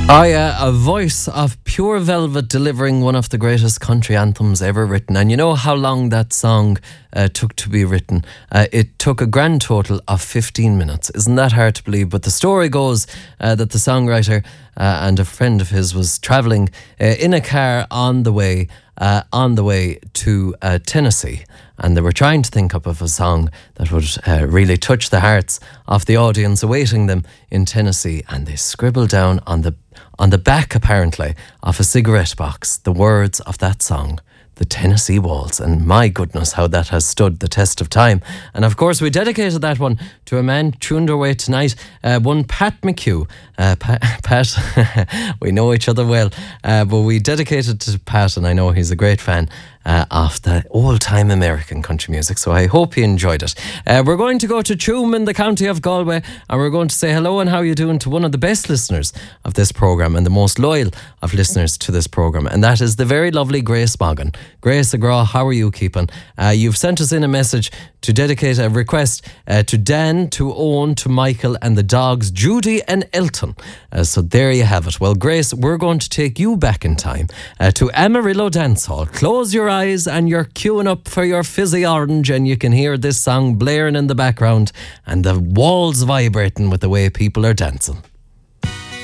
Oh yeah, a voice of pure velvet delivering one of the greatest country anthems ever written. And you know how long that song took to be written? It took a grand total of 15 minutes. Isn't that hard to believe? But the story goes that the songwriter and a friend of his was travelling in a car on the way to Tennessee. And they were trying to think up of a song that would really touch the hearts of the audience awaiting them in Tennessee. And they scribbled down on the back, apparently, of a cigarette box the words of that song, The Tennessee Waltz. And my goodness, how that has stood the test of time. And of course, we dedicated that one to a man tuned our way tonight, one Pat McHugh. Pat, we know each other well, but we dedicated to Pat, and I know he's a great fan of the old-time American country music, so I hope you enjoyed it. We're going to go to Tuam in the county of Galway, and we're going to say hello and how you doing to one of the best listeners of this programme and the most loyal of listeners to this programme, and that is the very lovely Grace Moggan. Grace Agra, how are you keeping? You've sent us in a message to dedicate a request to Dan, to Owen, to Michael and the dogs Judy and Elton. So there you have it. Well, Grace, we're going to take you back in time to Amarillo Dance Hall. Close your eyes and you're queuing up for your fizzy orange, and you can hear this song blaring in the background and the walls vibrating with the way people are dancing.